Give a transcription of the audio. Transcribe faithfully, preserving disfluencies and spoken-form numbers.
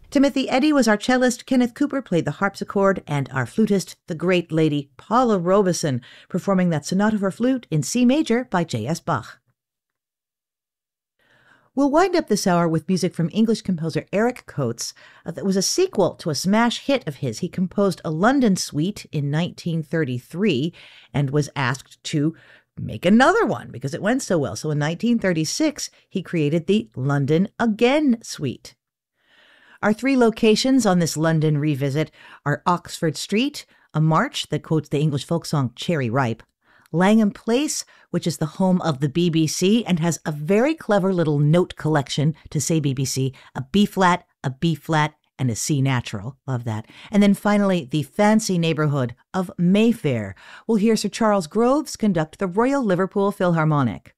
Timothy Eddy was our cellist, Kenneth Cooper played the harpsichord, and our flutist, the great lady Paula Robeson, performing that sonata for flute in C major by J S Bach. We'll wind up this hour with music from English composer Eric Coates. Uh, that was a sequel to a smash hit of his. He composed a London suite in nineteen thirty-three and was asked to make another one because it went so well. So in nineteen thirty-six, he created the London Again suite. Our three locations on this London revisit are Oxford Street, a march that quotes the English folk song Cherry Ripe, Langham Place, which is the home of the B B C and has a very clever little note collection to say B B C, a B-flat, a B-flat, and a C natural. Love that. And then finally, the fancy neighborhood of Mayfair. We'll hear Sir Charles Groves conduct the Royal Liverpool Philharmonic.